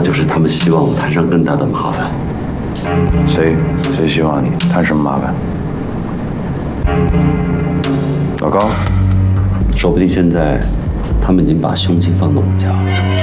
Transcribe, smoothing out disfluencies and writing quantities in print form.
就是他们希望我摊上更大的麻烦。 谁希望你摊什么麻烦？老高， 说不定现在他们已经把凶器放到我家了。